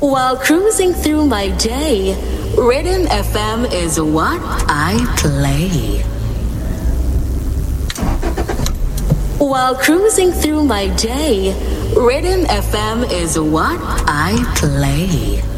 While cruising through my day, Rhythm FM is what I play. While cruising through my day, Rhythm FM is what I play.